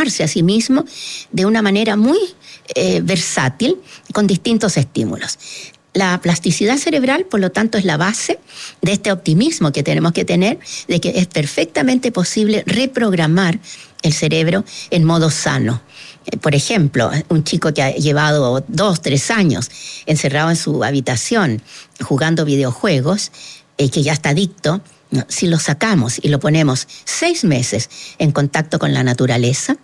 formarse a sí mismo de una manera muy versátil, con distintos estímulos. La plasticidad cerebral, por lo tanto, es la base de este optimismo que tenemos que tener, de que es perfectamente posible reprogramar el cerebro en modo sano. Por ejemplo, un chico que ha llevado 2, 3 años encerrado en su habitación jugando videojuegos, que ya está adicto, si lo sacamos y lo ponemos 6 meses en contacto con la naturaleza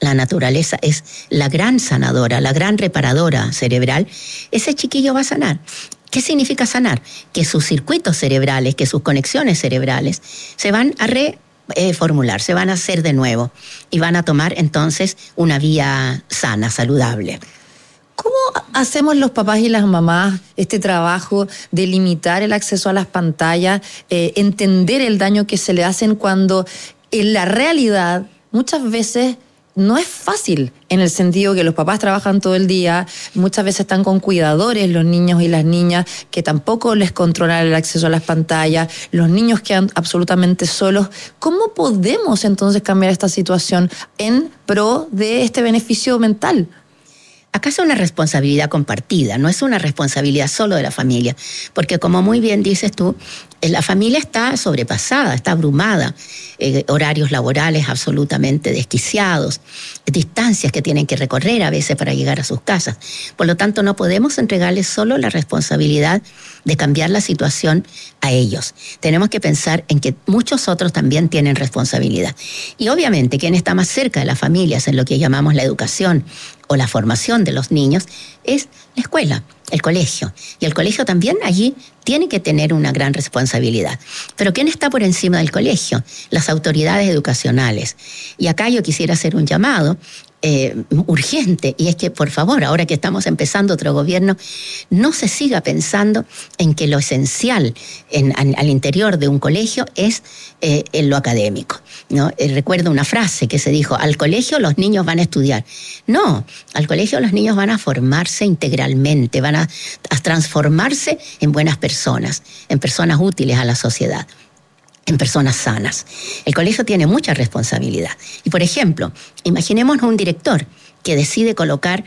es la gran sanadora, la gran reparadora cerebral, ese chiquillo va a sanar. ¿Qué significa sanar? Que sus circuitos cerebrales, que sus conexiones cerebrales se van a reformular, se van a hacer de nuevo y van a tomar entonces una vía sana, saludable. ¿Cómo hacemos los papás y las mamás este trabajo de limitar el acceso a las pantallas, entender el daño que se le hacen cuando en la realidad muchas veces no es fácil, en el sentido que los papás trabajan todo el día, muchas veces están con cuidadores los niños y las niñas que tampoco les controlan el acceso a las pantallas, los niños quedan absolutamente solos? ¿Cómo podemos entonces cambiar esta situación en pro de este beneficio mental? Acá es una responsabilidad compartida, no es una responsabilidad solo de la familia, porque como muy bien dices tú, la familia está sobrepasada, está abrumada, horarios laborales absolutamente desquiciados, distancias que tienen que recorrer a veces para llegar a sus casas. Por lo tanto, no podemos entregarles solo la responsabilidad de cambiar la situación a ellos. Tenemos que pensar en que muchos otros también tienen responsabilidad. Y obviamente, quien está más cerca de las familias en lo que llamamos la educación o la formación de los niños es la escuela, el colegio. Y el colegio también allí tiene que tener una gran responsabilidad. Pero ¿quién está por encima del colegio? Las autoridades educacionales. Y acá yo quisiera hacer un llamado urgente, y es que, por favor, ahora que estamos empezando otro gobierno, no se siga pensando en que lo esencial al interior de un colegio es en lo académico, ¿no? Recuerdo una frase que se dijo: al colegio los niños van a estudiar. No, al colegio los niños van a formarse integralmente, van a transformarse en buenas personas, en personas útiles a la sociedad, en personas sanas. El colegio tiene mucha responsabilidad. Y, por ejemplo, imaginemos un director que decide colocar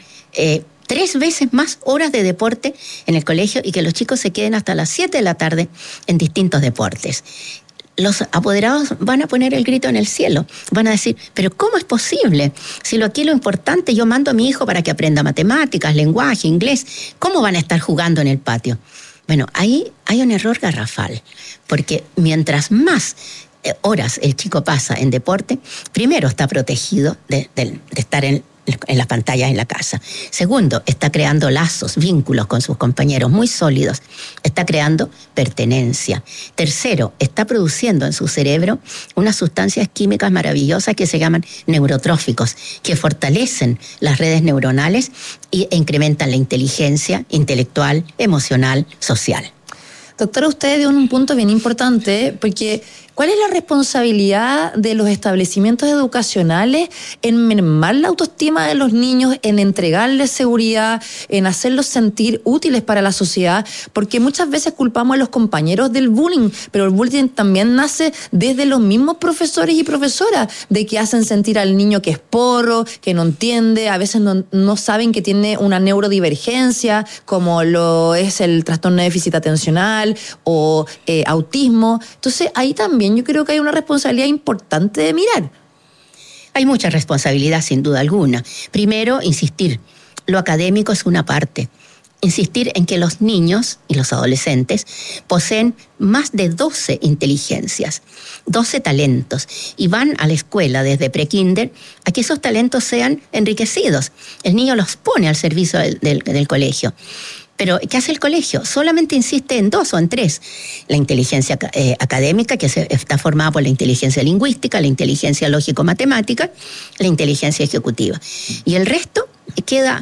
3 veces más horas de deporte en el colegio y que los chicos se queden hasta las 7 de la tarde en distintos deportes. Los apoderados van a poner el grito en el cielo. Van a decir: ¿pero cómo es posible? Si aquí lo importante, yo mando a mi hijo para que aprenda matemáticas, lenguaje, inglés. ¿Cómo van a estar jugando en el patio? Bueno, ahí hay un error garrafal, porque mientras más horas el chico pasa en deporte, primero está protegido de estar en las pantallas en la casa. Segundo, está creando lazos, vínculos con sus compañeros muy sólidos. Está creando pertenencia. Tercero, está produciendo en su cerebro unas sustancias químicas maravillosas que se llaman neurotróficos, que fortalecen las redes neuronales e incrementan la inteligencia intelectual, emocional, social. Doctora, usted dio un punto bien importante, porque ¿cuál es la responsabilidad de los establecimientos educacionales en mermar la autoestima de los niños, en entregarles seguridad, en hacerlos sentir útiles para la sociedad? Porque muchas veces culpamos a los compañeros del bullying, pero el bullying también nace desde los mismos profesores y profesoras, de que hacen sentir al niño que es porro, que no entiende, a veces no saben que tiene una neurodivergencia, como lo es el trastorno de déficit atencional o autismo. Entonces ahí también yo creo que hay una responsabilidad importante de mirar. Hay mucha responsabilidad, sin duda alguna. Primero, insistir. Lo académico es una parte. Insistir en que los niños y los adolescentes poseen más de 12 inteligencias, 12 talentos, y van a la escuela desde prekinder a que esos talentos sean enriquecidos. El niño los pone al servicio del colegio. Pero, ¿qué hace el colegio? Solamente insiste en 2 o en 3. La inteligencia académica, que está formada por la inteligencia lingüística, la inteligencia lógico-matemática, la inteligencia ejecutiva. Y el resto queda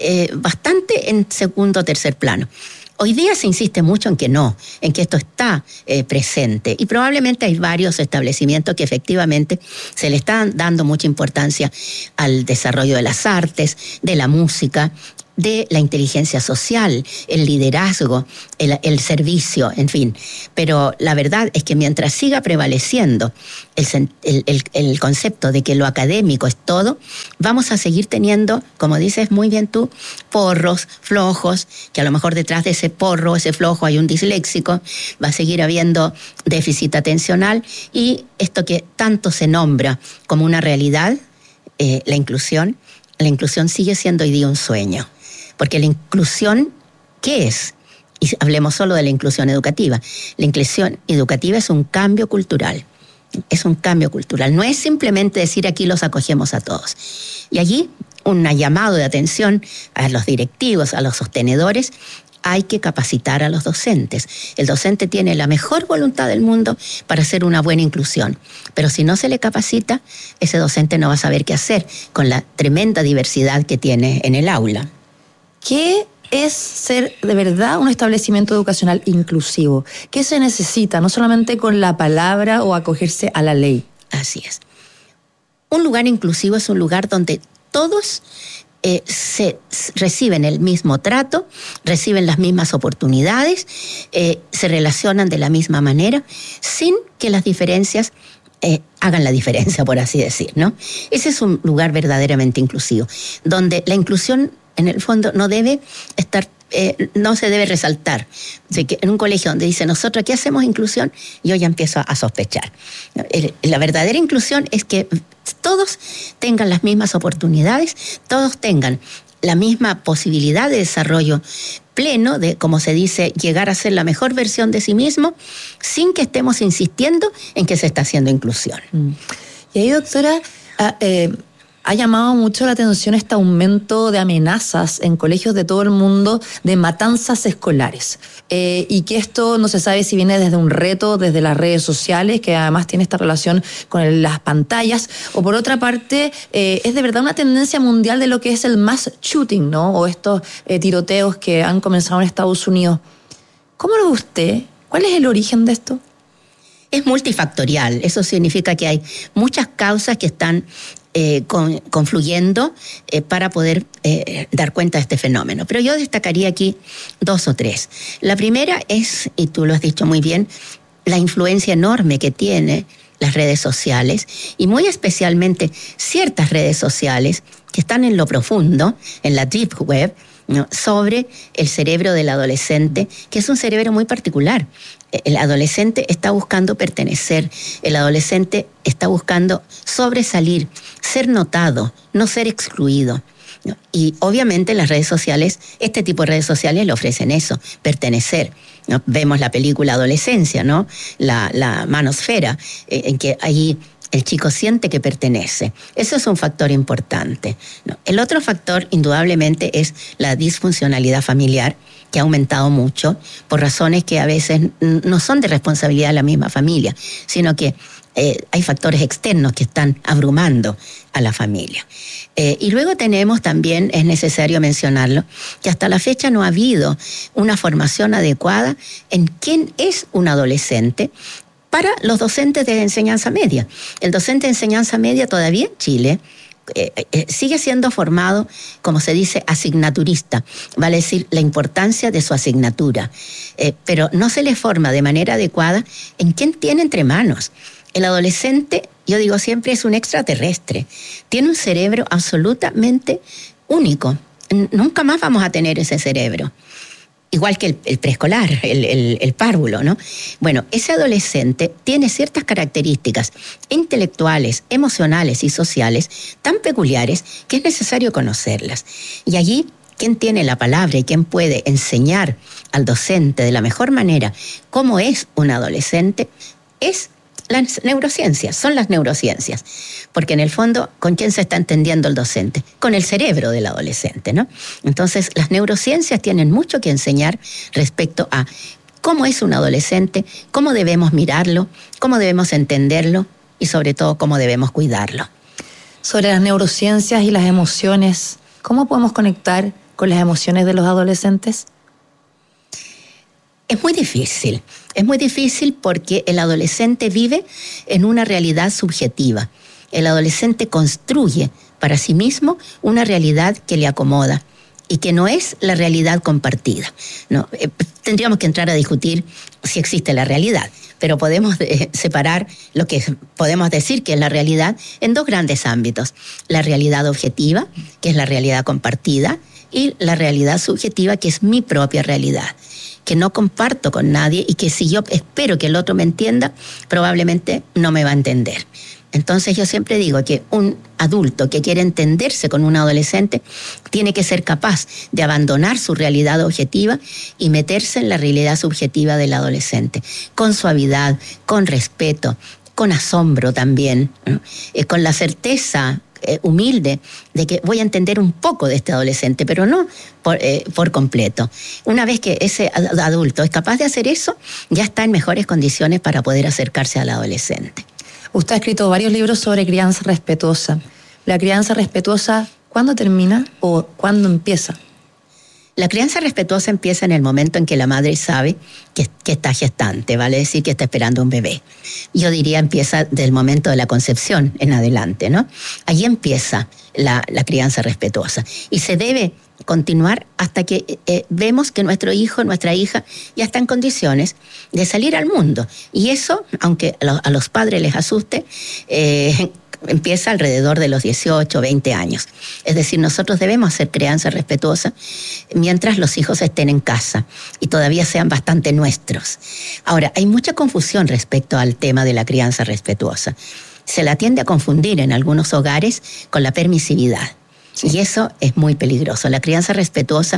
bastante en segundo o tercer plano. Hoy día se insiste mucho en que no, en que esto está presente, y probablemente hay varios establecimientos que efectivamente se le están dando mucha importancia al desarrollo de las artes, de la música, de la inteligencia social, el liderazgo, el servicio, en fin. Pero la verdad es que mientras siga prevaleciendo el concepto de que lo académico es todo, vamos a seguir teniendo, como dices muy bien tú, porros, flojos, que a lo mejor detrás de ese porro, ese flojo hay un disléxico, va a seguir habiendo déficit atencional, y esto que tanto se nombra como una realidad, la inclusión sigue siendo hoy día un sueño. Porque la inclusión, ¿qué es? Y hablemos solo de la inclusión educativa. La inclusión educativa es un cambio cultural. Es un cambio cultural. No es simplemente decir aquí los acogemos a todos. Y allí un llamado de atención a los directivos, a los sostenedores. Hay que capacitar a los docentes. El docente tiene la mejor voluntad del mundo para hacer una buena inclusión. Pero si no se le capacita, ese docente no va a saber qué hacer con la tremenda diversidad que tiene en el aula. ¿Qué es ser de verdad un establecimiento educacional inclusivo? ¿Qué se necesita? No solamente con la palabra o acogerse a la ley. Así es. Un lugar inclusivo es un lugar donde todos se reciben el mismo trato, reciben las mismas oportunidades, se relacionan de la misma manera, sin que las diferencias hagan la diferencia, por así decir, ¿no? Ese es un lugar verdaderamente inclusivo, donde la inclusión en el fondo no debe estar, no se debe resaltar. Así que en un colegio donde dice nosotros aquí hacemos inclusión, yo ya empiezo a sospechar. La verdadera inclusión es que todos tengan las mismas oportunidades, todos tengan la misma posibilidad de desarrollo pleno, de, como se dice, llegar a ser la mejor versión de sí mismo, sin que estemos insistiendo en que se está haciendo inclusión. Y ahí, doctora, ha llamado mucho la atención este aumento de amenazas en colegios de todo el mundo de matanzas escolares. Y que esto no se sabe si viene desde un reto, desde las redes sociales, que además tiene esta relación con las pantallas, o por otra parte, es de verdad una tendencia mundial de lo que es el mass shooting, ¿no? O estos tiroteos que han comenzado en Estados Unidos. ¿Cómo lo ve usted? ¿Cuál es el origen de esto? Es multifactorial. Eso significa que hay muchas causas que están confluyendo para poder dar cuenta de este fenómeno. Pero yo destacaría aquí 2 o 3. La primera es, y tú lo has dicho muy bien, la influencia enorme que tiene las redes sociales, y muy especialmente ciertas redes sociales que están en lo profundo, en la deep web, ¿no?, sobre el cerebro del adolescente, que es un cerebro muy particular. El adolescente está buscando pertenecer, el adolescente está buscando sobresalir, ser notado, no ser excluido, ¿no? Y obviamente las redes sociales, este tipo de redes sociales le ofrecen eso, pertenecer, ¿no? Vemos la película Adolescencia, ¿no? La manosfera, en que allí el chico siente que pertenece. Eso es un factor importante, ¿no? El otro factor, indudablemente, es la disfuncionalidad familiar, que ha aumentado mucho por razones que a veces no son de responsabilidad de la misma familia, sino que hay factores externos que están abrumando a la familia. Y luego tenemos también, es necesario mencionarlo, que hasta la fecha no ha habido una formación adecuada en quién es un adolescente para los docentes de enseñanza media. El docente de enseñanza media todavía en Chile sigue siendo formado, como se dice, asignaturista, vale decir, la importancia de su asignatura, pero no se le forma de manera adecuada en quién tiene entre manos. El adolescente, yo digo siempre, es un extraterrestre, tiene un cerebro absolutamente único, nunca más vamos a tener ese cerebro. Igual que el preescolar, el párvulo, ¿no? Bueno, ese adolescente tiene ciertas características intelectuales, emocionales y sociales tan peculiares que es necesario conocerlas. Y allí, quien tiene la palabra y quien puede enseñar al docente de la mejor manera cómo es un adolescente es las neurociencias, son las neurociencias, porque en el fondo, ¿con quién se está entendiendo el docente? Con el cerebro del adolescente, ¿no? Entonces, las neurociencias tienen mucho que enseñar respecto a cómo es un adolescente, cómo debemos mirarlo, cómo debemos entenderlo y sobre todo cómo debemos cuidarlo. Sobre las neurociencias y las emociones, ¿cómo podemos conectar con las emociones de los adolescentes? Es muy difícil porque el adolescente vive en una realidad subjetiva. El adolescente construye para sí mismo una realidad que le acomoda y que no es la realidad compartida. ¿No? Tendríamos que entrar a discutir si existe la realidad, pero podemos separar lo que podemos decir que es la realidad en dos grandes ámbitos. La realidad objetiva, que es la realidad compartida, y la realidad subjetiva, que es mi propia realidad, que no comparto con nadie y que si yo espero que el otro me entienda, probablemente no me va a entender. Entonces yo siempre digo que un adulto que quiere entenderse con un adolescente tiene que ser capaz de abandonar su realidad objetiva y meterse en la realidad subjetiva del adolescente, con suavidad, con respeto, con asombro también, ¿no? Con la certeza humilde de que voy a entender un poco de este adolescente, pero no por completo. Una vez que ese adulto es capaz de hacer eso, ya está en mejores condiciones para poder acercarse al adolescente. Usted ha escrito varios libros sobre crianza respetuosa. ¿La crianza respetuosa cuándo termina o cuándo empieza? La crianza respetuosa empieza en el momento en que la madre sabe que está gestante, vale decir que está esperando un bebé. Yo diría empieza del momento de la concepción en adelante, ¿no? Allí empieza la crianza respetuosa y se debe continuar hasta que vemos que nuestro hijo, nuestra hija ya está en condiciones de salir al mundo. Y eso, aunque a los padres les asuste, empieza alrededor de los 18, 20 años. Es decir, nosotros debemos hacer crianza respetuosa mientras los hijos estén en casa y todavía sean bastante nuestros. Ahora, hay mucha confusión respecto al tema de la crianza respetuosa. Se la tiende a confundir en algunos hogares con la permisividad. Sí. Y eso es muy peligroso. En la crianza respetuosa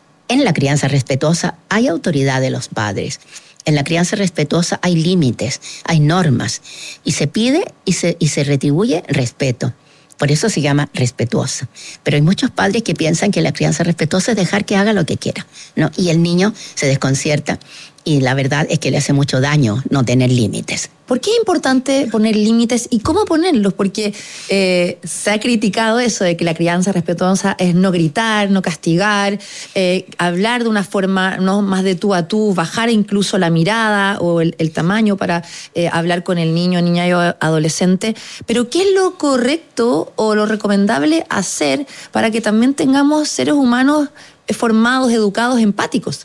hay autoridad de los padres. En la crianza respetuosa hay límites, hay normas, y se pide y se retribuye respeto. Por eso se llama respetuosa. Pero hay muchos padres que piensan que la crianza respetuosa es dejar que haga lo que quiera, ¿no? Y el niño se desconcierta y la verdad es que le hace mucho daño no tener límites. ¿Por qué es importante poner límites y cómo ponerlos? Porque se ha criticado eso de que la crianza respetuosa es no gritar, no castigar, hablar de una forma no más de tú a tú, bajar incluso la mirada o el tamaño para hablar con el niño, niña y adolescente. Pero ¿qué es lo correcto o lo recomendable hacer para que también tengamos seres humanos formados, educados, empáticos?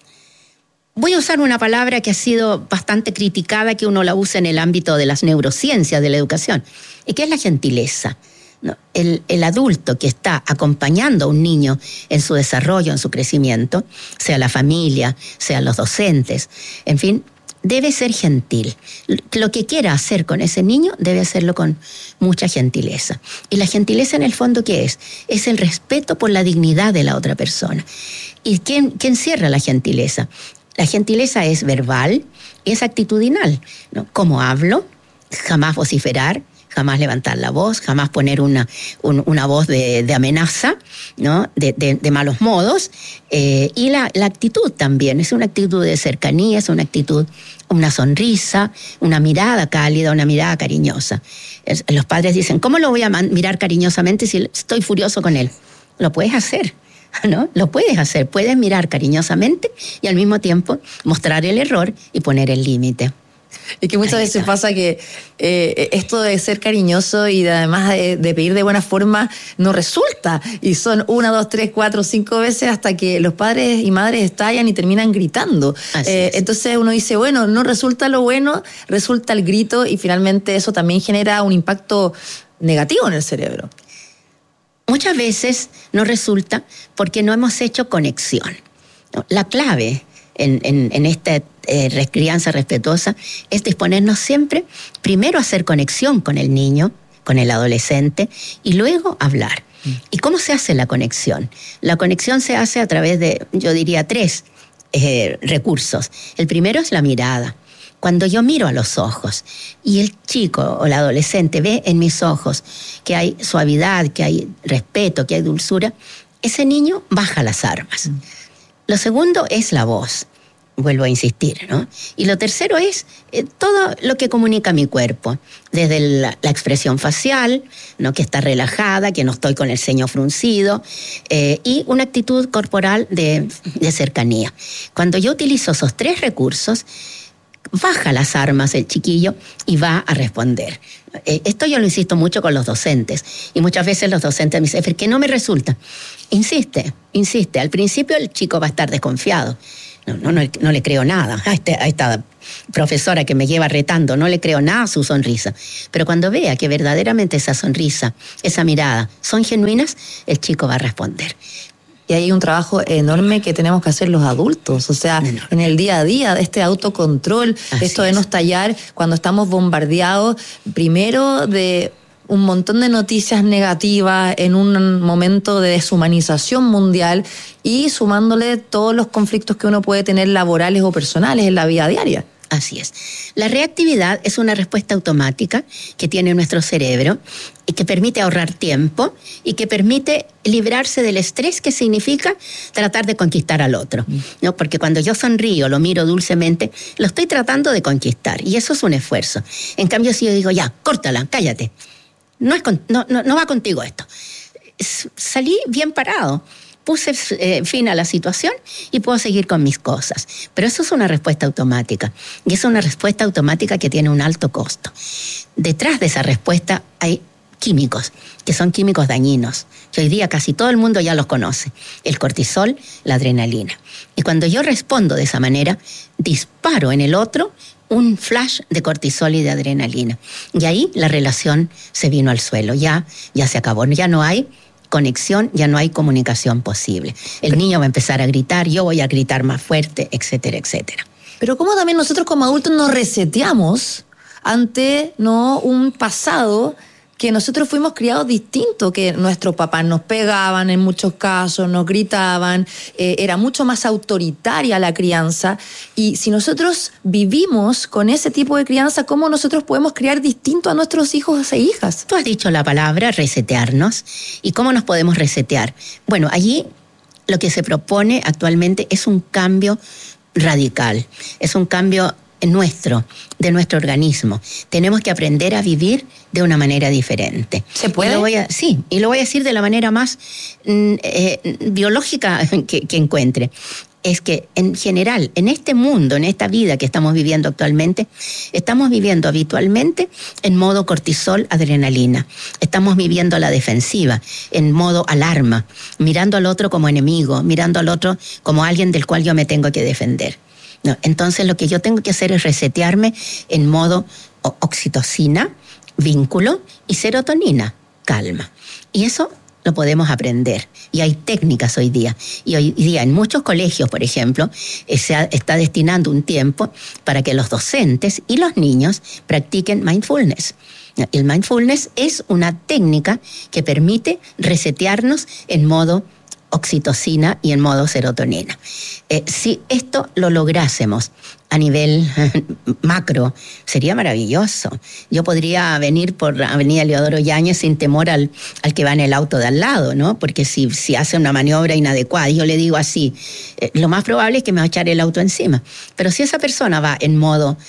Voy a usar una palabra que ha sido bastante criticada, que uno la usa en el ámbito de las neurociencias de la educación, y que es la gentileza. ¿No? El adulto que está acompañando a un niño en su desarrollo, en su crecimiento, sea la familia, sean los docentes, en fin, debe ser gentil. Lo que quiera hacer con ese niño debe hacerlo con mucha gentileza. Y la gentileza en el fondo, ¿qué es? Es el respeto por la dignidad de la otra persona. ¿Y qué encierra la gentileza? La gentileza es verbal y es actitudinal, ¿no? Cómo hablo, jamás vociferar, jamás levantar la voz, jamás poner una voz de amenaza, ¿no? de malos modos. Y la actitud también, es una actitud de cercanía, es una actitud, una sonrisa, una mirada cálida, una mirada cariñosa. Los padres dicen, ¿cómo lo voy a mirar cariñosamente si estoy furioso con él? Lo puedes hacer. ¿No? Lo puedes hacer, puedes mirar cariñosamente y al mismo tiempo mostrar el error y poner el límite. Es que muchas veces pasa que esto de ser cariñoso y además de pedir de buena forma no resulta. Y son 1, 2, 3, 4, 5 veces hasta que los padres y madres estallan y terminan gritando. Entonces uno dice, bueno, no resulta lo bueno, resulta el grito y finalmente eso también genera un impacto negativo en el cerebro. Muchas veces no resulta porque no hemos hecho conexión. La clave en esta crianza respetuosa es disponernos siempre, primero a hacer conexión con el niño, con el adolescente, y luego hablar. ¿Y cómo se hace la conexión? La conexión se hace a través de, yo diría, 3 recursos. El primero es la mirada. Cuando yo miro a los ojos y el chico o el adolescente ve en mis ojos que hay suavidad, que hay respeto, que hay dulzura, ese niño baja las armas. Lo segundo es la voz, vuelvo a insistir, ¿no? Y lo tercero es todo lo que comunica mi cuerpo, desde la expresión facial, ¿no? Que está relajada, que no estoy con el ceño fruncido, y una actitud corporal de cercanía. Cuando yo utilizo esos 3 recursos, baja las armas el chiquillo y va a responder. Esto yo lo insisto mucho con los docentes. Y muchas veces los docentes me dicen, ¿por qué no me resulta? Insiste. Al principio el chico va a estar desconfiado. No le creo nada a esta profesora que me lleva retando, no le creo nada a su sonrisa. Pero cuando vea que verdaderamente esa sonrisa, esa mirada son genuinas, el chico va a responder. Y hay un trabajo enorme que tenemos que hacer los adultos, o sea, en el día a día, este autocontrol, esto de no estallar cuando estamos bombardeados, primero de un montón de noticias negativas en un momento de deshumanización mundial y sumándole todos los conflictos que uno puede tener laborales o personales en la vida diaria. Así es. La reactividad es una respuesta automática que tiene nuestro cerebro y que permite ahorrar tiempo y que permite librarse del estrés que significa tratar de conquistar al otro, ¿no? Porque cuando yo sonrío, lo miro dulcemente, lo estoy tratando de conquistar y eso es un esfuerzo. En cambio, si yo digo, ya, córtala, cállate, no va contigo esto. Salí bien parado. Puse fin a la situación y puedo seguir con mis cosas. Pero eso es una respuesta automática. Y es una respuesta automática que tiene un alto costo. Detrás de esa respuesta hay químicos, que son químicos dañinos. Que hoy día casi todo el mundo ya los conoce. El cortisol, la adrenalina. Y cuando yo respondo de esa manera, disparo en el otro un flash de cortisol y de adrenalina. Y ahí la relación se vino al suelo. Ya se acabó. Ya no hay conexión, ya no hay comunicación posible. El niño va a empezar a gritar, yo voy a gritar más fuerte, etcétera, etcétera. Pero cómo también nosotros como adultos nos reseteamos ante un pasado que nosotros fuimos criados distinto, que nuestros papás nos pegaban en muchos casos, nos gritaban, era mucho más autoritaria la crianza. Y si nosotros vivimos con ese tipo de crianza, ¿cómo nosotros podemos criar distinto a nuestros hijos e hijas? Tú has dicho la palabra resetearnos. ¿Y cómo nos podemos resetear? Bueno, allí lo que se propone actualmente es un cambio radical, es un cambio de nuestro organismo. Tenemos que aprender a vivir de una manera diferente. ¿Se puede? Y lo voy a decir de la manera más biológica que encuentre. Es que en general, en este mundo, en esta vida que estamos viviendo actualmente, estamos viviendo habitualmente en modo cortisol, adrenalina. Estamos viviendo a la defensiva, en modo alarma, mirando al otro como enemigo, mirando al otro como alguien del cual yo me tengo que defender. No, entonces lo que yo tengo que hacer es resetearme en modo oxitocina, vínculo, y serotonina, calma. Y eso lo podemos aprender. Y hay técnicas hoy día. Y hoy día en muchos colegios, por ejemplo, se está destinando un tiempo para que los docentes y los niños practiquen mindfulness. El mindfulness es una técnica que permite resetearnos en modo oxitocina y en modo serotonina. Si esto lo lográsemos a nivel macro, sería maravilloso. Yo podría venir por Avenida Leodoro Yáñez sin temor al que va en el auto de al lado, ¿no? Porque si hace una maniobra inadecuada, yo le digo así, lo más probable es que me va a echar el auto encima. Pero si esa persona va en modo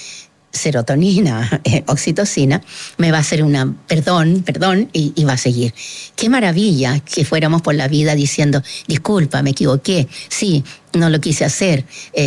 serotonina, oxitocina, me va a hacer una perdón, y va a seguir. Qué maravilla que fuéramos por la vida diciendo, disculpa, me equivoqué, sí, no lo quise hacer,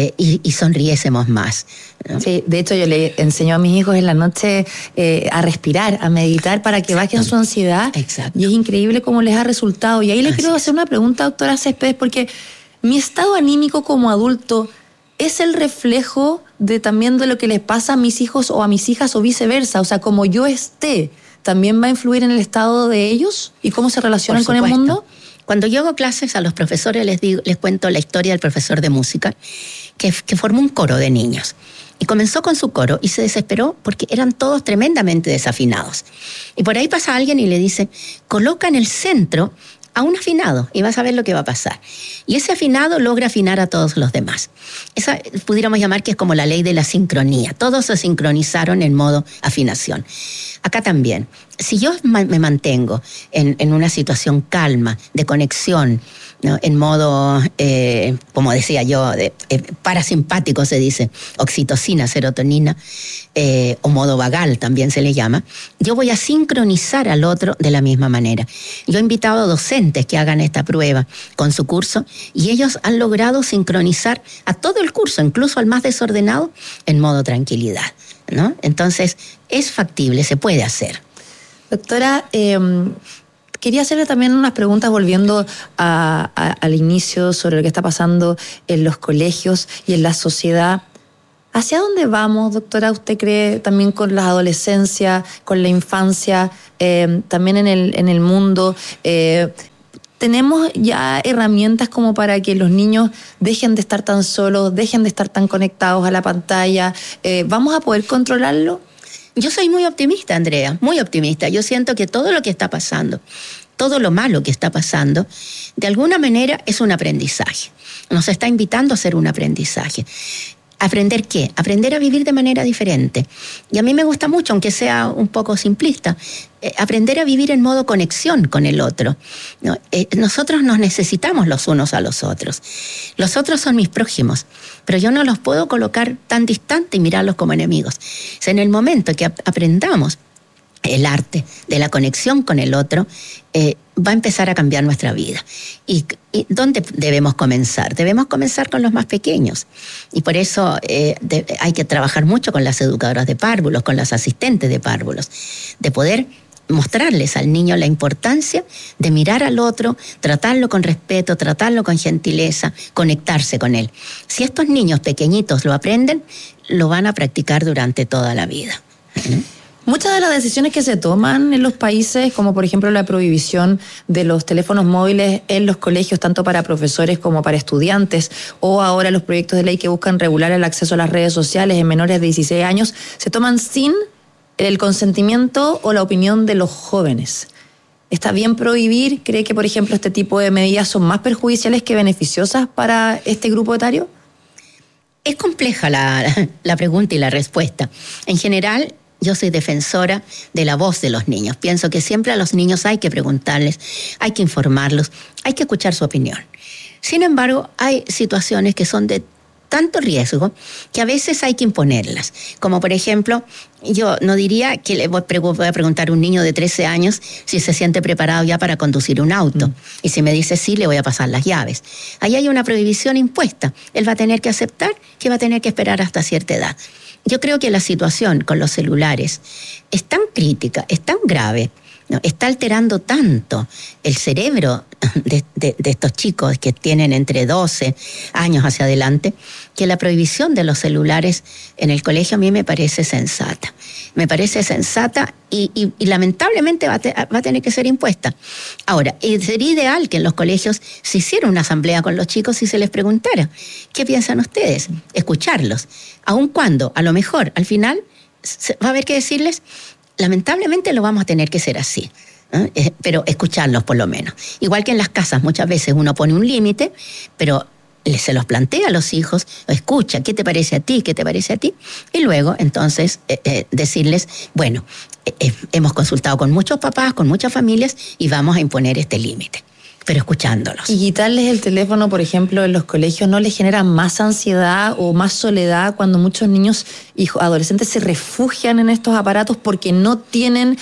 y sonriésemos más, ¿no? Sí, de hecho yo le enseño a mis hijos en la noche a respirar, a meditar para que bajen su ansiedad. Exacto. Y es increíble cómo les ha resultado. Y ahí les quiero hacer una pregunta, doctora Céspedes, porque mi estado anímico como adulto es el reflejo también de lo que les pasa a mis hijos o a mis hijas o viceversa. O sea, como yo esté, ¿también va a influir en el estado de ellos y cómo se relacionan con el mundo? Cuando yo hago clases a los profesores les cuento la historia del profesor de música que formó un coro de niños. Y comenzó con su coro y se desesperó porque eran todos tremendamente desafinados. Y por ahí pasa alguien y le dice, coloca en el centro a un afinado y vas a ver lo que va a pasar. Y ese afinado logra afinar a todos los demás. Esa pudiéramos llamar que es como la ley de la sincronía. Todos se sincronizaron en modo afinación. Acá también. Si yo me mantengo en una situación calma, de conexión, ¿no? En modo, como decía yo, parasimpático se dice, oxitocina, serotonina, o modo vagal también se le llama, yo voy a sincronizar al otro de la misma manera. Yo he invitado a docentes que hagan esta prueba con su curso y ellos han logrado sincronizar a todo el curso, incluso al más desordenado, en modo tranquilidad, ¿no? Entonces, es factible, se puede hacer. Doctora, quería hacerle también unas preguntas volviendo al inicio sobre lo que está pasando en los colegios y en la sociedad. ¿Hacia dónde vamos, doctora? ¿Usted cree también con la adolescencia, con la infancia, también en el mundo? ¿Tenemos ya herramientas como para que los niños dejen de estar tan solos, dejen de estar tan conectados a la pantalla? ¿Vamos a poder controlarlo? Yo soy muy optimista, Andrea, muy optimista. Yo siento que todo lo que está pasando, todo lo malo que está pasando, de alguna manera es un aprendizaje. Nos está invitando a hacer un aprendizaje. ¿Aprender qué? Aprender a vivir de manera diferente. Y a mí me gusta mucho, aunque sea un poco simplista, aprender a vivir en modo conexión con el otro, ¿no? Nosotros nos necesitamos los unos a los otros. Los otros son mis prójimos, pero yo no los puedo colocar tan distante y mirarlos como enemigos. O sea, en el momento que aprendamos el arte de la conexión con el otro, va a empezar a cambiar nuestra vida. ¿Y dónde debemos comenzar? Debemos comenzar con los más pequeños. Y por eso hay que trabajar mucho con las educadoras de párvulos, con las asistentes de párvulos, de poder mostrarles al niño la importancia de mirar al otro, tratarlo con respeto, tratarlo con gentileza, conectarse con él. Si estos niños pequeñitos lo aprenden, lo van a practicar durante toda la vida. Muchas de las decisiones que se toman en los países, como por ejemplo la prohibición de los teléfonos móviles en los colegios, tanto para profesores como para estudiantes, o ahora los proyectos de ley que buscan regular el acceso a las redes sociales en menores de 16 años, se toman sin el consentimiento o la opinión de los jóvenes. ¿Está bien prohibir? ¿Cree que, por ejemplo, este tipo de medidas son más perjudiciales que beneficiosas para este grupo etario? Es compleja la pregunta y la respuesta. En general, yo soy defensora de la voz de los niños. Pienso que siempre a los niños hay que preguntarles, hay que informarlos, hay que escuchar su opinión. Sin embargo, hay situaciones que son de tanto riesgo que a veces hay que imponerlas. Como por ejemplo, yo no diría que le voy a preguntar a un niño de 13 años si se siente preparado ya para conducir un auto. Y si me dice sí, le voy a pasar las llaves. Ahí hay una prohibición impuesta. Él va a tener que aceptar que va a tener que esperar hasta cierta edad. Yo creo que la situación con los celulares es tan crítica, es tan grave, ¿no? Está alterando tanto el cerebro de estos chicos que tienen entre 12 años hacia adelante, que la prohibición de los celulares en el colegio a mí me parece sensata. Me parece sensata y lamentablemente va a tener que ser impuesta. Ahora, sería ideal que en los colegios se hiciera una asamblea con los chicos y se les preguntara, ¿qué piensan ustedes? Escucharlos. Aun cuando, a lo mejor, al final, va a haber que decirles, lamentablemente lo vamos a tener que hacer así. Pero escucharlos por lo menos. Igual que en las casas, muchas veces uno pone un límite, pero se los plantea a los hijos, escucha, ¿qué te parece a ti? ¿Qué te parece a ti? Y luego, entonces, decirles, bueno, hemos consultado con muchos papás, con muchas familias, y vamos a imponer este límite, pero escuchándolos. ¿Y quitarles el teléfono, por ejemplo, en los colegios no les genera más ansiedad o más soledad cuando muchos niños y adolescentes se refugian en estos aparatos porque no tienen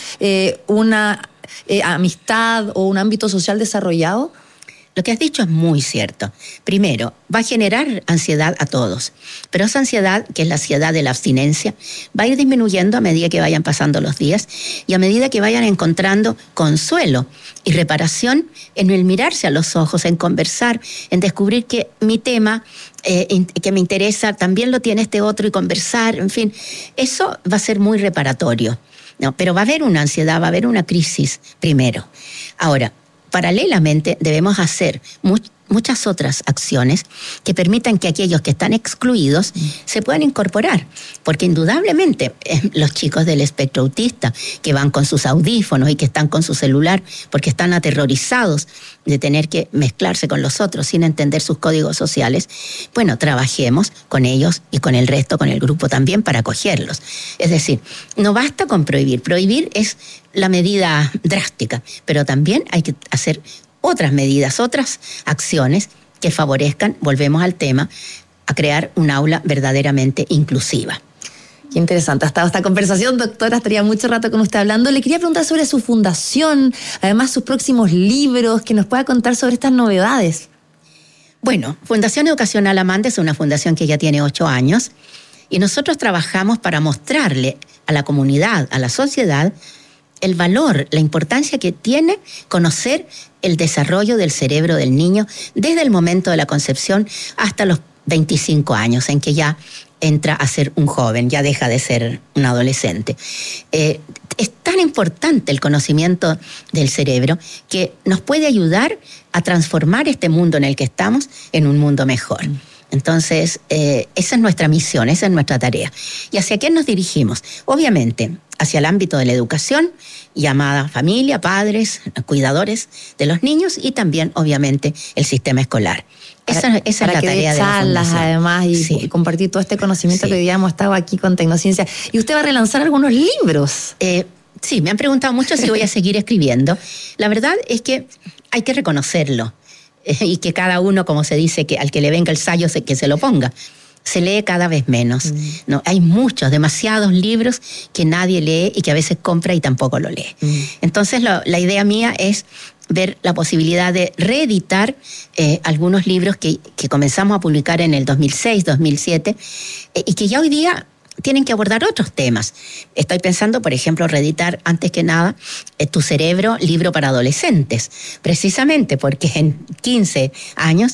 una amistad o un ámbito social desarrollado? Lo que has dicho es muy cierto. Primero, va a generar ansiedad a todos, pero esa ansiedad, que es la ansiedad de la abstinencia, va a ir disminuyendo a medida que vayan pasando los días y a medida que vayan encontrando consuelo y reparación en el mirarse a los ojos, en conversar, en descubrir que mi tema que me interesa también lo tiene este otro y conversar, en fin, eso va a ser muy reparatorio. No, pero va a haber una ansiedad, va a haber una crisis primero. Ahora, paralelamente debemos hacer muchas otras acciones que permitan que aquellos que están excluidos se puedan incorporar, porque indudablemente los chicos del espectro autista que van con sus audífonos y que están con su celular porque están aterrorizados de tener que mezclarse con los otros sin entender sus códigos sociales, bueno, trabajemos con ellos y con el resto, con el grupo también, para acogerlos. Es decir, no basta con prohibir. Prohibir es la medida drástica, pero también hay que hacer otras medidas, otras acciones que favorezcan, volvemos al tema, a crear un aula verdaderamente inclusiva. Qué interesante ha estado esta conversación, doctora. Estaría mucho rato con usted hablando. Le quería preguntar sobre su fundación, además sus próximos libros, que nos pueda contar sobre estas novedades. Bueno, Fundación Educacional Amanda es una fundación que ya tiene 8 años y nosotros trabajamos para mostrarle a la comunidad, a la sociedad, el valor, la importancia que tiene conocer el desarrollo del cerebro del niño desde el momento de la concepción hasta los 25 años, en que ya entra a ser un joven, ya deja de ser un adolescente. Es tan importante el conocimiento del cerebro que nos puede ayudar a transformar este mundo en el que estamos en un mundo mejor. Entonces, esa es nuestra misión, esa es nuestra tarea. ¿Y hacia qué nos dirigimos? Obviamente, hacia el ámbito de la educación, llamada familia, padres, cuidadores de los niños y también, obviamente, el sistema escolar. Esa es la tarea de la fundación. Además, y compartir todo este conocimiento que hoy día hemos estado aquí con Tecnociencia. Y usted va a relanzar algunos libros. Sí, me han preguntado mucho si voy a seguir escribiendo. La verdad es que hay que reconocerlo. Y que cada uno, como se dice, que al que le venga el sayo que se lo ponga. Se lee cada vez menos. No, hay muchos, demasiados libros que nadie lee y que a veces compra y tampoco lo lee. Entonces la idea mía es ver la posibilidad de reeditar algunos libros que comenzamos a publicar en el 2006, 2007 y que ya hoy día tienen que abordar otros temas. Estoy pensando, por ejemplo, reeditar antes que nada Tu cerebro, libro para adolescentes, precisamente porque en 15 años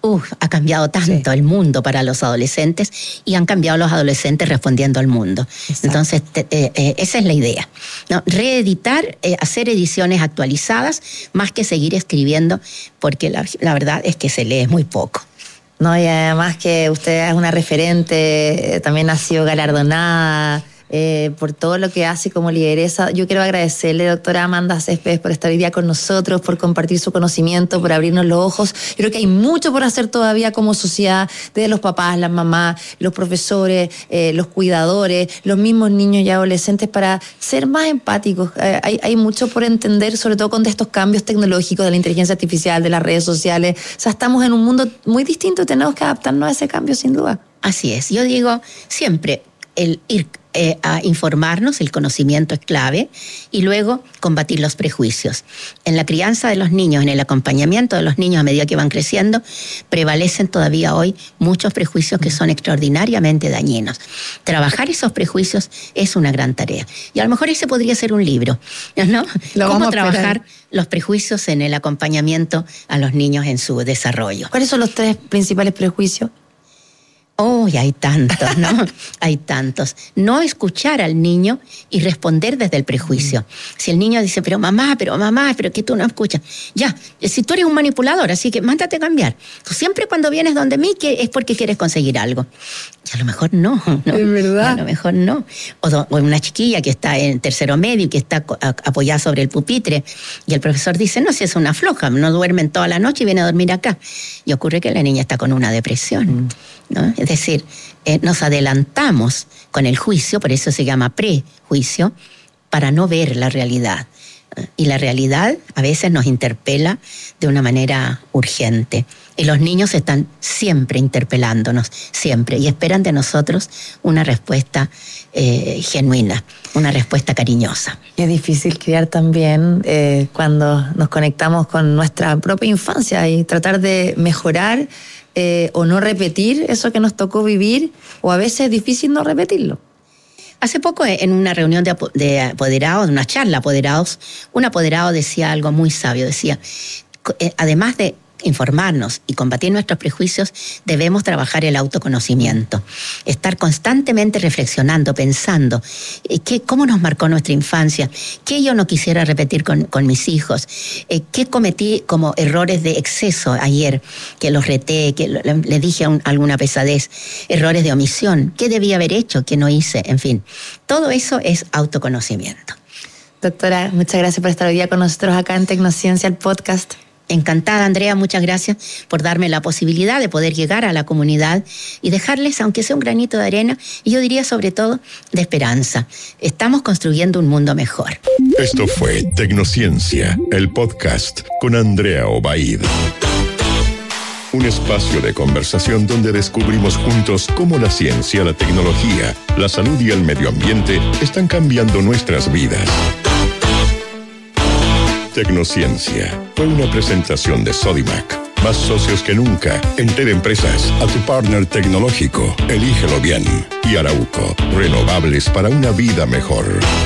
ha cambiado tanto el mundo para los adolescentes y han cambiado los adolescentes respondiendo al mundo. Exacto. Entonces, esa es la idea, ¿no? Reeditar, hacer ediciones actualizadas, más que seguir escribiendo, porque la verdad es que se lee muy poco. No, y además que usted es una referente, también ha sido galardonada por todo lo que hace como lideresa. Yo quiero agradecerle, doctora Amanda Céspedes, por estar hoy día con nosotros, por compartir su conocimiento, por abrirnos los ojos. Yo creo que hay mucho por hacer todavía como sociedad, desde los papás, las mamás, los profesores, los cuidadores, los mismos niños y adolescentes, para ser más empáticos. Hay mucho por entender, sobre todo con estos cambios tecnológicos de la inteligencia artificial, de las redes sociales. O sea, estamos en un mundo muy distinto y tenemos que adaptarnos a ese cambio, sin duda. Así es. Yo digo siempre, el ir a informarnos, el conocimiento es clave, y luego combatir los prejuicios. En la crianza de los niños, en el acompañamiento de los niños a medida que van creciendo, prevalecen todavía hoy muchos prejuicios que son extraordinariamente dañinos. Trabajar esos prejuicios es una gran tarea. Y a lo mejor ese podría ser un libro, ¿no? ¿Cómo trabajar los prejuicios en el acompañamiento a los niños en su desarrollo? ¿Cuáles son los 3 principales prejuicios? Hay tantos, ¿no? Hay tantos. No escuchar al niño y responder desde el prejuicio. Si el niño dice, pero mamá, pero que tú no escuchas. Ya, si tú eres un manipulador, así que mándate a cambiar. Tú siempre cuando vienes donde mí que es porque quieres conseguir algo. Y a lo mejor no. Es verdad. A lo mejor no. O una chiquilla que está en tercero medio y que está apoyada sobre el pupitre y el profesor dice, no, si es una floja, no duermen toda la noche y viene a dormir acá. Y ocurre que la niña está con una depresión, ¿no? Es decir, nos adelantamos con el juicio, por eso se llama prejuicio, para no ver la realidad. Y la realidad a veces nos interpela de una manera urgente. Y los niños están siempre interpelándonos, siempre, y esperan de nosotros una respuesta genuina, una respuesta cariñosa. Y es difícil criar también cuando nos conectamos con nuestra propia infancia y tratar de mejorar o no repetir eso que nos tocó vivir, o a veces es difícil no repetirlo. Hace poco, en una reunión de apoderados, una charla de apoderados, un apoderado decía algo muy sabio, decía, además de informarnos y combatir nuestros prejuicios, debemos trabajar el autoconocimiento. Estar constantemente reflexionando, pensando, ¿cómo nos marcó nuestra infancia? ¿Qué yo no quisiera repetir con mis hijos? ¿Qué cometí como errores de exceso ayer? Que los reté, que le dije alguna pesadez. Errores de omisión. ¿Qué debía haber hecho? ¿Qué no hice? En fin, todo eso es autoconocimiento. Doctora, muchas gracias por estar hoy día con nosotros acá en Tecnociencia, el podcast. Encantada, Andrea, muchas gracias por darme la posibilidad de poder llegar a la comunidad y dejarles, aunque sea un granito de arena, y yo diría sobre todo, de esperanza. Estamos construyendo un mundo mejor. Esto fue Tecnociencia, el podcast con Andrea Obaid. Un espacio de conversación donde descubrimos juntos cómo la ciencia, la tecnología, la salud y el medio ambiente están cambiando nuestras vidas. Tecnociencia fue una presentación de Sodimac. Más socios que nunca. En TED Empresas, a tu partner tecnológico. Elígelo bien. Y Arauco, renovables para una vida mejor.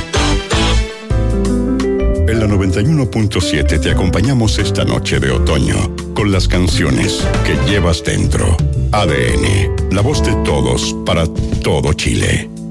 En la 91.7 te acompañamos esta noche de otoño con las canciones que llevas dentro. ADN, la voz de todos para todo Chile.